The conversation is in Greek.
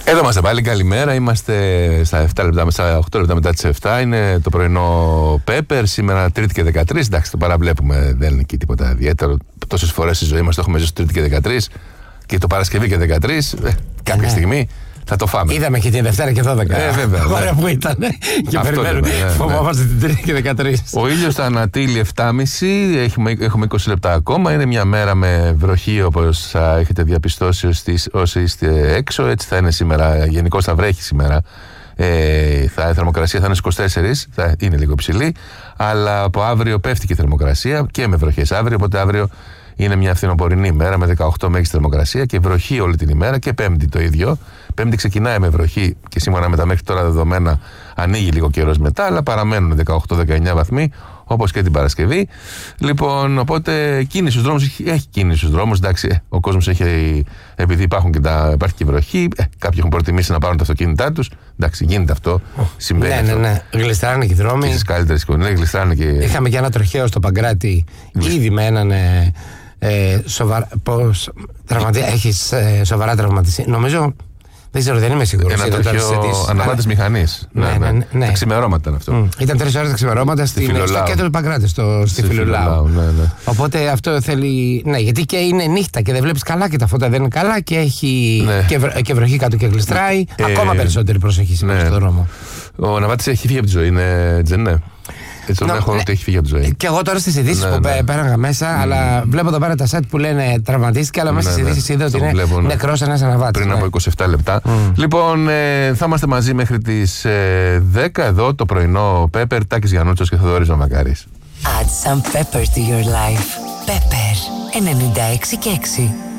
Εδώ είμαστε πάλι, καλημέρα. Είμαστε στα 8 λεπτά μετά τις 7. Είναι το πρωινό Pepper. Σήμερα Τρίτη και 13. Εντάξει, το παραβλέπουμε. Δεν είναι εκεί τίποτα ιδιαίτερο. Τόσες φορές στη ζωή μας το έχουμε ζήσει Τρίτη και 13. Και το Παρασκευή και 13. Κάποια στιγμή θα το φάμε. Είδαμε και την Δευτέρα και 12. Βέβαια. Ωραία που ήταν. Και περιμένουμε. Φοβόμαστε την Τρίτη και 13. Ο ήλιος θα ανατείλει 7.30. Έχουμε 20 λεπτά ακόμα. Είναι μια μέρα με βροχή, όπως έχετε διαπιστώσει όσοι είστε έξω. Έτσι θα είναι σήμερα. Γενικώς θα βρέχει σήμερα. Η θερμοκρασία θα είναι στις 24. Θα είναι λίγο υψηλή. Αλλά από αύριο πέφτει και η θερμοκρασία και με βροχές αύριο. Οπότε αύριο είναι μια φθινοπορεινή ημέρα με 18 μέγιστη θερμοκρασία και βροχή όλη την ημέρα, και Πέμπτη το ίδιο. Πέμπτη ξεκινάει με βροχή και σύμφωνα με τα μέχρι τώρα δεδομένα ανοίγει λίγο καιρός μετά, αλλά παραμένουν 18-19 βαθμοί, όπως και την Παρασκευή. Λοιπόν, οπότε κίνηση στους δρόμους, έχει κίνηση στους δρόμους. Εντάξει, ο κόσμος έχει, επειδή υπάρχει και βροχή, κάποιοι έχουν προτιμήσει να πάρουν τα αυτοκίνητά τους. Εντάξει, γίνεται αυτό. Συμβαίνει. Ναι. Γλιστράνε και οι δρόμοι. Και στις καλύτερες εικόνες, γλιστράνε και. Είχαμε και ένα τροχαίο στο Παγκράτη, ήδη με έναν. Έχεις σοβαρά τραυματιστεί. Νομίζω. Δεν ξέρω, δεν είμαι σίγουρος. Ένα τροχαίο αναβάτης μηχανής. Ναι. Τα ξημερώματα ήταν αυτό. Ήταν 3 ώρες τα ξημερώματα στο κέντρο του Παγκράτη, στη Φιλουλάου. Ναι. Οπότε αυτό θέλει. Ναι, γιατί και είναι νύχτα και δεν βλέπεις καλά και τα φώτα δεν είναι καλά και έχει και βροχή κάτω και γλιστράει. Ακόμα περισσότερη προσοχή σήμερα στον δρόμο. Ο Ναβάτης έχει φύγει από τη ζωή, είναι Τζενέ. Έτσι τον έχω ότι έχει φύγει από τη ζωή. Και εγώ τώρα στις ειδήσεις που πέραγα μέσα, αλλά βλέπω εδώ πέρα τα site που λένε τραυματίστηκε, αλλά μέσα στις ειδήσεις είδα ότι είναι νεκρός ένας αναβάτης. Πριν από 27 λεπτά. Λοιπόν, θα είμαστε μαζί μέχρι τις 10 εδώ το πρωινό Pepper, Τάκης Γιαννούτσος και Θοδωρής Μαμακάρης. Add some pepper to your life. Pepper 96 και 6.